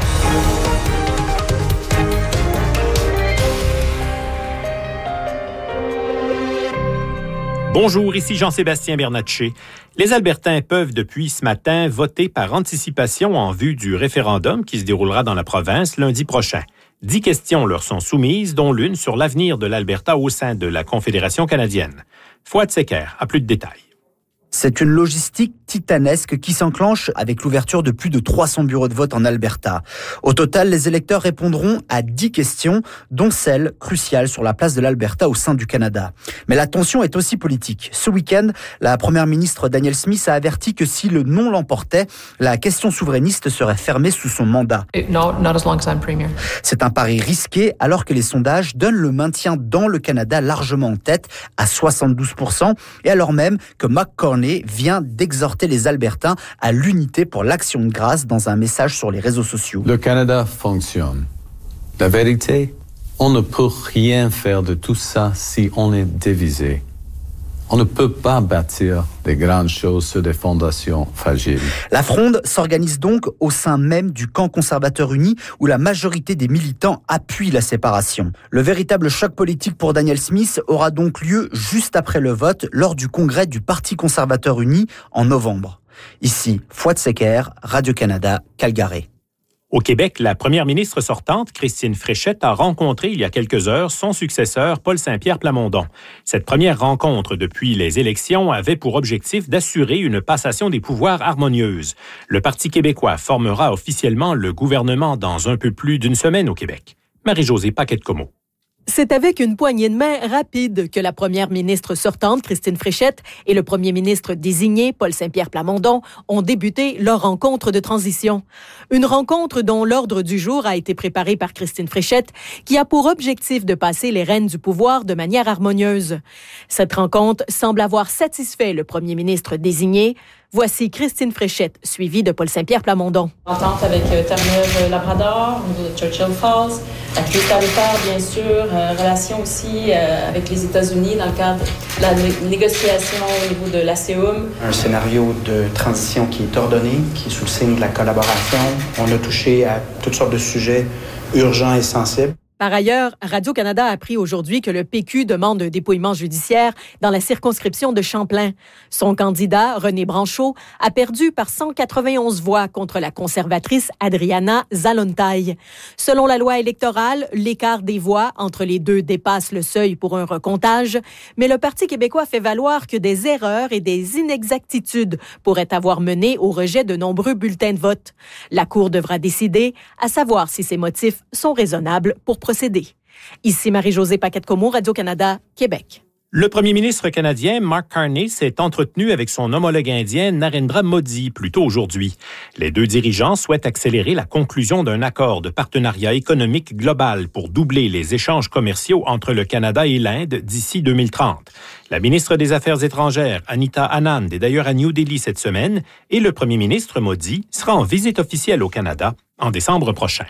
J: Bonjour, ici Jean-Sébastien Bernatchez. Les Albertains peuvent depuis ce matin voter par anticipation en vue du référendum qui se déroulera dans la province lundi prochain. Dix questions leur sont soumises, dont l'une sur l'avenir de l'Alberta au sein de la Confédération canadienne. Fouad Secker a plus de détails.
L: C'est une logistique titanesque qui s'enclenche avec l'ouverture de plus de trois cents bureaux de vote en Alberta. Au total, les électeurs répondront à dix questions, dont celle cruciale sur la place de l'Alberta au sein du Canada. Mais la tension est aussi politique. Ce week-end, la première ministre Danielle Smith a averti que si le non l'emportait, la question souverainiste serait fermée sous son mandat.
M: No, not as long as I'm premier.
L: C'est un pari risqué alors que les sondages donnent le maintien dans le Canada largement en tête à soixante-douze pour cent et alors même que McCartney vient d'exhorter les Albertains à l'unité pour l'action de grâce dans un message sur les réseaux sociaux.
N: Le Canada fonctionne. La vérité, on ne peut rien faire de tout ça si on est divisé. On ne peut pas bâtir des grandes choses sur des fondations fragiles.
L: La fronde s'organise donc au sein même du camp conservateur uni où la majorité des militants appuient la séparation. Le véritable choc politique pour Danielle Smith aura donc lieu juste après le vote lors du congrès du Parti conservateur uni en novembre. Ici, Fouad Secker, Radio-Canada, Calgary.
J: Au Québec, la première ministre sortante, Christine Fréchette, a rencontré il y a quelques heures son successeur, Paul Saint-Pierre Plamondon. Cette première rencontre depuis les élections avait pour objectif d'assurer une passation des pouvoirs harmonieuse. Le Parti québécois formera officiellement le gouvernement dans un peu plus d'une semaine au Québec. Marie-Josée Paquette-Comeau.
O: C'est avec une poignée de main rapide que la première ministre sortante, Christine Fréchette, et le premier ministre désigné, Paul Saint-Pierre Plamondon, ont débuté leur rencontre de transition. Une rencontre dont l'ordre du jour a été préparé par Christine Fréchette, qui a pour objectif de passer les rênes du pouvoir de manière harmonieuse. Cette rencontre semble avoir satisfait le premier ministre désigné. Voici Christine Fréchette, suivie de Paul Saint-Pierre Plamondon.
P: Entente avec euh, Terre-Neuve-Labrador, au niveau de Churchill Falls, la crise tarifaire, bien sûr, euh, relation aussi euh, avec les États-Unis dans le cadre de la né- négociation au niveau de l'A C E U M.
Q: Un scénario de transition qui est ordonné, qui est sous le signe de la collaboration. On a touché à toutes sortes de sujets urgents et sensibles.
O: Par ailleurs, Radio-Canada a appris aujourd'hui que le P Q demande un dépouillement judiciaire dans la circonscription de Champlain. Son candidat, René Branchot, a perdu par cent quatre-vingt-onze voix contre la conservatrice Adriana Zalontaille. Selon la loi électorale, l'écart des voix entre les deux dépasse le seuil pour un recomptage, mais le Parti québécois fait valoir que des erreurs et des inexactitudes pourraient avoir mené au rejet de nombreux bulletins de vote. La Cour devra décider, à savoir si ces motifs sont raisonnables pour procéder. Ici Marie-Josée Paquette-Comeau, Radio-Canada, Québec.
J: Le premier ministre canadien Mark Carney s'est entretenu avec son homologue indien Narendra Modi plus tôt aujourd'hui. Les deux dirigeants souhaitent accélérer la conclusion d'un accord de partenariat économique global pour doubler les échanges commerciaux entre le Canada et l'Inde d'ici deux mille trente. La ministre des Affaires étrangères, Anita Anand, est d'ailleurs à New Delhi cette semaine et le premier ministre Modi sera en visite officielle au Canada en décembre prochain.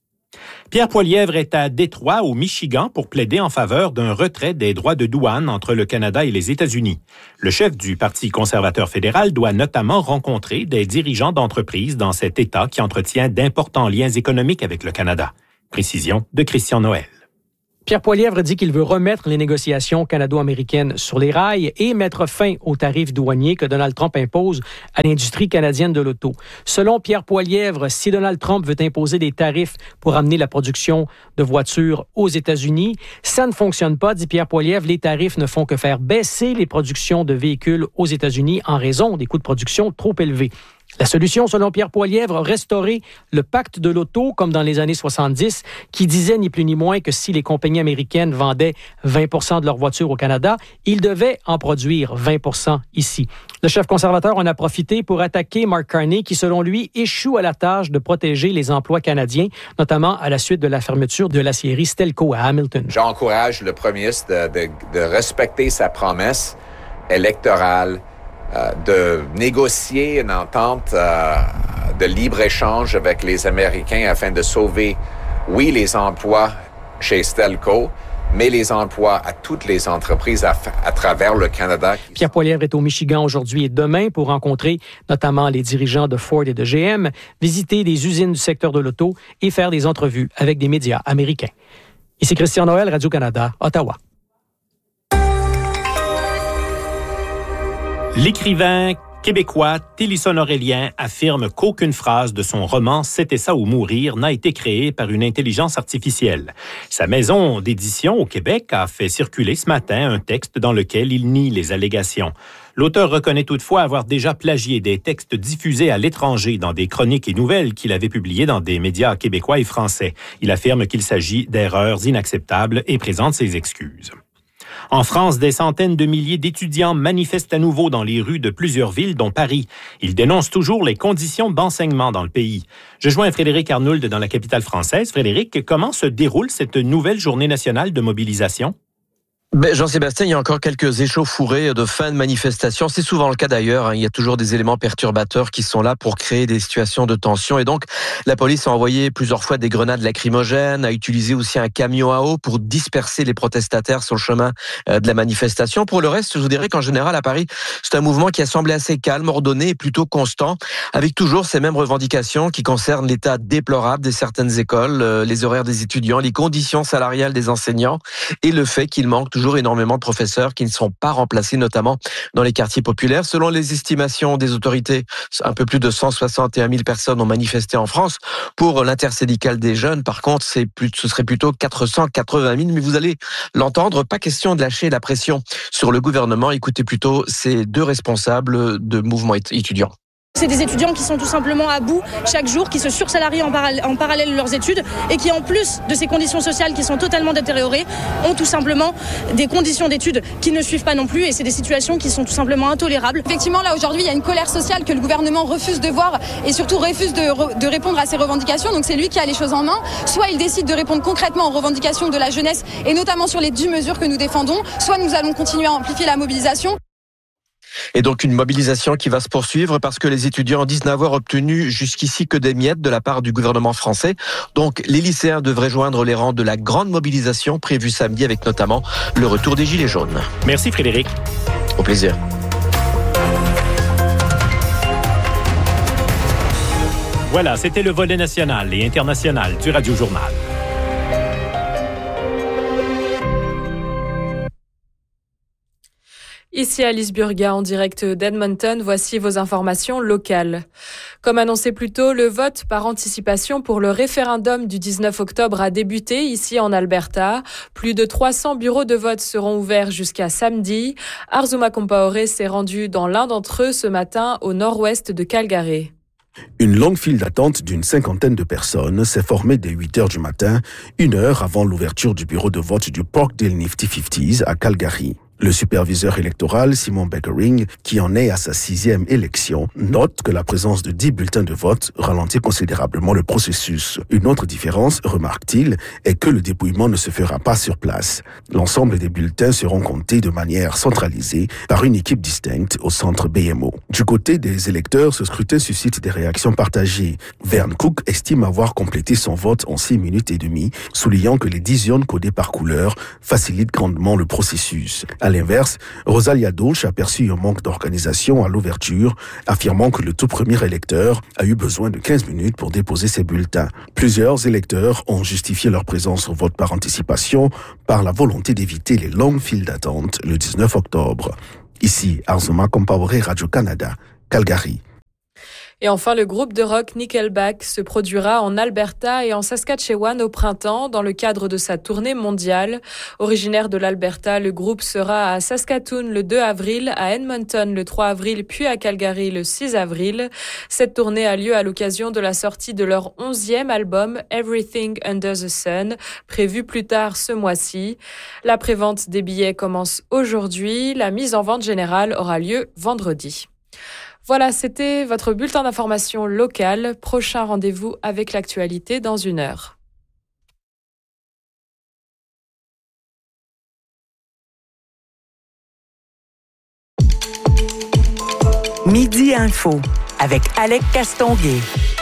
J: Pierre Poilievre est à Détroit, au Michigan, pour plaider en faveur d'un retrait des droits de douane entre le Canada et les États-Unis. Le chef du Parti conservateur fédéral doit notamment rencontrer des dirigeants d'entreprises dans cet État qui entretient d'importants liens économiques avec le Canada. Précision de Christian Noël.
R: Pierre Poilievre dit qu'il veut remettre les négociations canado-américaines sur les rails et mettre fin aux tarifs douaniers que Donald Trump impose à l'industrie canadienne de l'auto. Selon Pierre Poilievre, si Donald Trump veut imposer des tarifs pour amener la production de voitures aux États-Unis, ça ne fonctionne pas, dit Pierre Poilievre. Les tarifs ne font que faire baisser les productions de véhicules aux États-Unis en raison des coûts de production trop élevés. La solution, selon Pierre Poilievre, restaurer le pacte de l'auto comme dans les années soixante-dix, qui disait ni plus ni moins que si les compagnies américaines vendaient vingt pour cent de leurs voitures au Canada, ils devaient en produire vingt pour cent ici. Le chef conservateur en a profité pour attaquer Mark Carney, qui, selon lui, échoue à la tâche de protéger les emplois canadiens, notamment à la suite de la fermeture de l'acierie Stelco à Hamilton.
S: J'encourage le premier ministre de, de, de respecter sa promesse électorale, Euh, de négocier une entente euh, de libre-échange avec les Américains afin de sauver, oui, les emplois chez Stelco, mais les emplois à toutes les entreprises à, à travers le Canada.
R: Pierre Poilievre est au Michigan aujourd'hui et demain pour rencontrer notamment les dirigeants de Ford et de G M, visiter des usines du secteur de l'auto et faire des entrevues avec des médias américains. Ici Christian Noël, Radio-Canada, Ottawa.
J: L'écrivain québécois Télisson Aurélien affirme qu'aucune phrase de son roman « C'était ça ou mourir » n'a été créée par une intelligence artificielle. Sa maison d'édition au Québec a fait circuler ce matin un texte dans lequel il nie les allégations. L'auteur reconnaît toutefois avoir déjà plagié des textes diffusés à l'étranger dans des chroniques et nouvelles qu'il avait publiées dans des médias québécois et français. Il affirme qu'il s'agit d'erreurs inacceptables et présente ses excuses. En France, des centaines de milliers d'étudiants manifestent à nouveau dans les rues de plusieurs villes, dont Paris. Ils dénoncent toujours les conditions d'enseignement dans le pays. Je joins Frédéric Arnould dans la capitale française. Frédéric, comment se déroule cette nouvelle journée nationale de mobilisation?
T: Ben, Jean-Sébastien, il y a encore quelques échauffourées de fin de manifestation. C'est souvent le cas d'ailleurs. Hein. Il y a toujours des éléments perturbateurs qui sont là pour créer des situations de tension. Et donc, la police a envoyé plusieurs fois des grenades lacrymogènes, a utilisé aussi un camion à eau pour disperser les protestataires sur le chemin de la manifestation. Pour le reste, je vous dirais qu'en général, à Paris, c'est un mouvement qui a semblé assez calme, ordonné et plutôt constant, avec toujours ces mêmes revendications qui concernent l'état déplorable de certaines écoles, les horaires des étudiants, les conditions salariales des enseignants et le fait qu'il manque toujours toujours énormément de professeurs qui ne sont pas remplacés, notamment dans les quartiers populaires. Selon les estimations des autorités, un peu plus de cent soixante et un mille personnes ont manifesté en France. Pour l'intersyndicale des jeunes, par contre, c'est plus, ce serait plutôt quatre cent quatre-vingt mille. Mais vous allez l'entendre, pas question de lâcher la pression sur le gouvernement. Écoutez plutôt ces deux responsables de mouvements étudiants.
K: C'est des étudiants qui sont tout simplement à bout chaque jour, qui se sursalarient en, para- en parallèle de leurs études et qui, en plus de ces conditions sociales qui sont totalement détériorées, ont tout simplement des conditions d'études qui ne suivent pas non plus et c'est des situations qui sont tout simplement intolérables.
U: Effectivement, là aujourd'hui, il y a une colère sociale que le gouvernement refuse de voir et surtout refuse de, re- de répondre à ces revendications. Donc c'est lui qui a les choses en main. Soit il décide de répondre concrètement aux revendications de la jeunesse et notamment sur les dix mesures que nous défendons, soit nous allons continuer à amplifier la mobilisation.
T: Et donc une mobilisation qui va se poursuivre parce que les étudiants disent n'avoir obtenu jusqu'ici que des miettes de la part du gouvernement français. Donc les lycéens devraient joindre les rangs de la grande mobilisation prévue samedi avec notamment le retour des Gilets jaunes.
J: Merci Frédéric.
T: Au plaisir.
J: Voilà, c'était le volet national et international du Radio Journal.
M: Ici Alice Burga en direct d'Edmonton, voici vos informations locales. Comme annoncé plus tôt, le vote par anticipation pour le référendum du dix-neuf octobre a débuté ici en Alberta. Plus de trois cents bureaux de vote seront ouverts jusqu'à samedi. Arzuma Compaoré s'est rendu dans l'un d'entre eux ce matin au nord-ouest de Calgary.
V: Une longue file d'attente d'une cinquantaine de personnes s'est formée dès huit heures du matin, une heure avant l'ouverture du bureau de vote du Parkdale Nifty cinquante à Calgary. Le superviseur électoral, Simon Beckering, qui en est à sa sixième élection, note que la présence de dix bulletins de vote ralentit considérablement le processus. Une autre différence, remarque-t-il, est que le dépouillement ne se fera pas sur place. L'ensemble des bulletins seront comptés de manière centralisée par une équipe distincte au centre B M O. Du côté des électeurs, ce scrutin suscite des réactions partagées. Vern Cook estime avoir complété son vote en six minutes et demie, soulignant que les dix urnes codées par couleur facilitent grandement le processus. À l'inverse, Rosalia Dolch a perçu un manque d'organisation à l'ouverture, affirmant que le tout premier électeur a eu besoin de quinze minutes pour déposer ses bulletins. Plusieurs électeurs ont justifié leur présence au vote par anticipation par la volonté d'éviter les longues files d'attente le dix-neuf octobre. Ici, Arzuma Compaoré, Radio-Canada, Calgary.
M: Et enfin, le groupe de rock Nickelback se produira en Alberta et en Saskatchewan au printemps dans le cadre de sa tournée mondiale. Originaire de l'Alberta, le groupe sera à Saskatoon le deux avril, à Edmonton le trois avril, puis à Calgary le six avril. Cette tournée a lieu à l'occasion de la sortie de leur onzième album Everything Under the Sun, prévu plus tard ce mois-ci. La prévente des billets commence aujourd'hui. La mise en vente générale aura lieu vendredi. Voilà, c'était votre bulletin d'information local. Prochain rendez-vous avec l'actualité dans une heure.
D: Midi Info avec Alec Castonguay.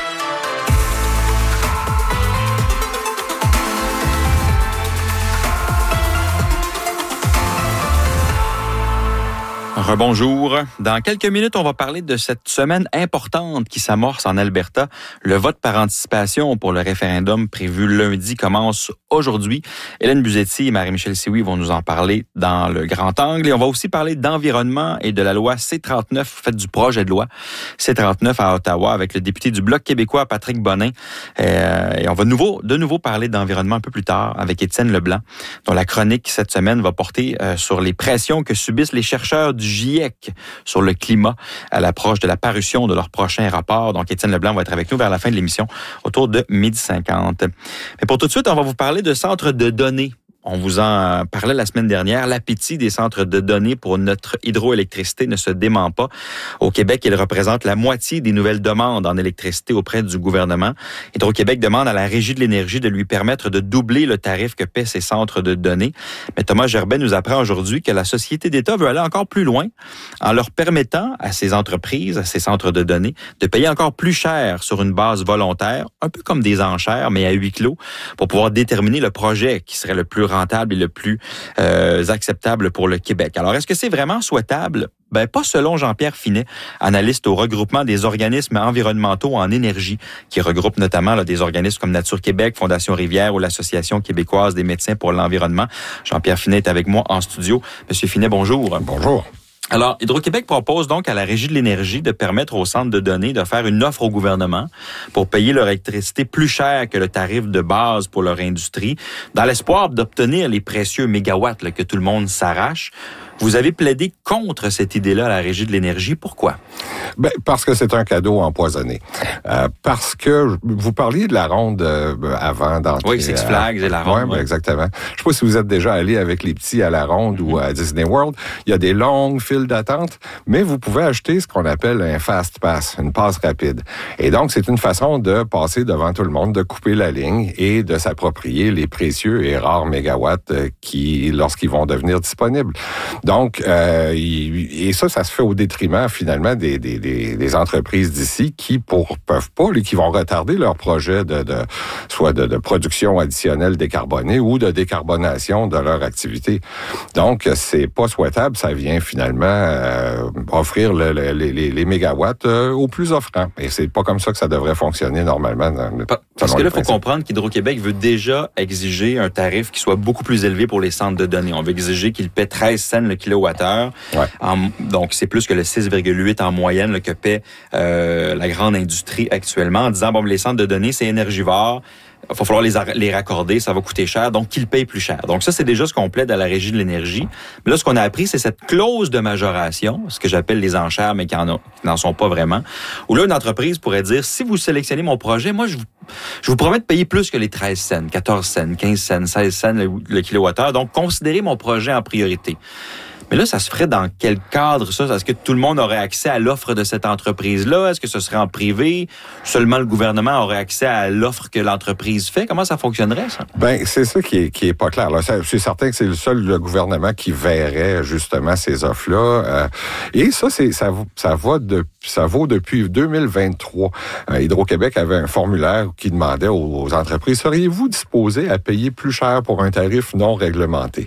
A: Rebonjour. Dans quelques minutes, on va parler de cette semaine importante qui s'amorce en Alberta. Le vote par anticipation pour le référendum prévu lundi commence aujourd'hui. Hélène Buzetti et Marie-Michel Sioui vont nous en parler dans le grand angle. Et on va aussi parler d'environnement et de la loi C trente-neuf, en fait du projet de loi C trente-neuf à Ottawa avec le député du Bloc québécois, Patrick Bonnin. Euh, et on va de nouveau, de nouveau parler d'environnement un peu plus tard avec Étienne Leblanc, dont la chronique cette semaine va porter euh, sur les pressions que subissent les chercheurs du GIEC sur le climat à l'approche de la parution de leur prochain rapport. Donc, Étienne Leblanc va être avec nous vers la fin de l'émission, autour de midi cinquante. Mais pour tout de suite, on va vous parler de centres de données. On vous en parlait la semaine dernière. L'appétit des centres de données pour notre hydroélectricité ne se dément pas. Au Québec, il représente la moitié des nouvelles demandes en électricité auprès du gouvernement. Hydro-Québec demande à la Régie de l'énergie de lui permettre de doubler le tarif que paient ces centres de données. Mais Thomas Gerbet nous apprend aujourd'hui que la Société d'État veut aller encore plus loin en leur permettant à ces entreprises, à ces centres de données, de payer encore plus cher sur une base volontaire, un peu comme des enchères, mais à huis clos, pour pouvoir déterminer le projet qui serait le plus rentable et le plus euh, acceptable pour le Québec. Alors, est-ce que c'est vraiment souhaitable? Ben, pas selon Jean-Pierre Finet, analyste au regroupement des organismes environnementaux en énergie, qui regroupe notamment là, des organismes comme Nature Québec, Fondation Rivière ou l'Association québécoise des médecins pour l'environnement. Jean-Pierre Finet est avec moi en studio. Monsieur Finet, bonjour.
B: Bonjour.
A: Alors, Hydro-Québec propose donc à la Régie de l'énergie de permettre aux centres de données de faire une offre au gouvernement pour payer leur électricité plus cher que le tarif de base pour leur industrie, dans l'espoir d'obtenir les précieux mégawatts là, que tout le monde s'arrache. Vous avez plaidé contre cette idée-là à la Régie de l'énergie. Pourquoi?
B: Ben, parce que c'est un cadeau empoisonné. Euh, parce que vous parliez de la ronde euh, avant d'entrer.
A: Oui, Six Flags et la ronde.
B: Oui, ben, exactement. Je ne sais pas si vous êtes déjà allé avec les petits à la ronde mm-hmm. ou à Disney World. Il y a des longues files d'attente, mais vous pouvez acheter ce qu'on appelle un fast pass, une passe rapide. Et donc, c'est une façon de passer devant tout le monde, de couper la ligne et de s'approprier les précieux et rares mégawatts qui, lorsqu'ils vont devenir disponibles. Donc, euh, et ça, ça se fait au détriment, finalement, des, des, des, des entreprises d'ici qui pour, peuvent pas, qui vont retarder leur projet de, de soit de, de production additionnelle décarbonée ou de décarbonation de leur activité. Donc, c'est pas souhaitable. Ça vient finalement euh, offrir le, le, les, les mégawatts euh, aux plus offrants. Et c'est pas comme ça que ça devrait fonctionner normalement. Dans,
A: Parce que là, il faut comprendre qu'Hydro-Québec veut déjà exiger un tarif qui soit beaucoup plus élevé pour les centres de données. On veut exiger qu'ils paient treize cents le kilowattheure.
B: Ouais.
A: En, donc, c'est plus que le six virgule huit en moyenne là, que paie euh, la grande industrie actuellement, en disant, bon, les centres de données, c'est énergivore. Il va falloir les, les raccorder, ça va coûter cher, donc qu'ils payent plus cher. Donc ça, c'est déjà ce qu'on plaide à la Régie de l'énergie. Mais là, ce qu'on a appris, c'est cette clause de majoration, ce que j'appelle les enchères, mais qui n'en sont pas vraiment, où là, une entreprise pourrait dire, si vous sélectionnez mon projet, moi, je vous, je vous promets de payer plus que les treize cents, quatorze cents, quinze cents, seize cents le, le kilowattheure, donc considérez mon projet en priorité. Mais là, ça se ferait dans quel cadre, ça? Est-ce que tout le monde aurait accès à l'offre de cette entreprise-là? Est-ce que ce serait en privé? Seulement le gouvernement aurait accès à l'offre que l'entreprise fait? Comment ça fonctionnerait, ça?
B: Ben, c'est ça qui est, qui est pas clair. Là. C'est certain que c'est le seul le gouvernement qui verrait justement ces offres-là. Euh, et ça, c'est ça, ça, va de, ça vaut depuis deux mille vingt-trois. Euh, Hydro-Québec avait un formulaire qui demandait aux, aux entreprises, seriez-vous disposés à payer plus cher pour un tarif non réglementé?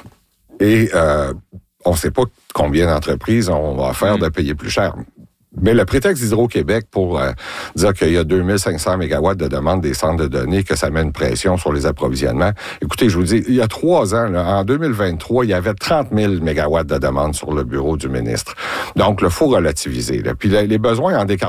B: Et euh, on ne sait pas combien d'entreprises on va faire de payer plus cher. Mais le prétexte d'Hydro-Québec pour euh, dire qu'il y a deux mille cinq cents mégawatts de demande des centres de données, que ça met une pression sur les approvisionnements. Écoutez, je vous dis, il y a trois ans, là, en deux mille vingt-trois, il y avait trente mille mégawatts de demande sur le bureau du ministre. Donc, il faut relativiser. Là. Puis les besoins en décarbonation